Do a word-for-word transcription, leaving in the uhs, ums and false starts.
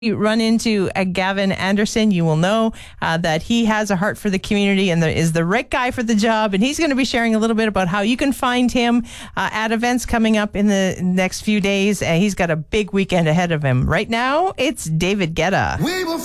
you run into uh, Gavin Anderson, you will know uh, that he has a heart for the community and the, is the right guy for the job. And he's going to be sharing a little bit about how you can find him uh, at events coming up in the next few days. Uh, he's got a big weekend ahead of him. Right now, it's David Guetta.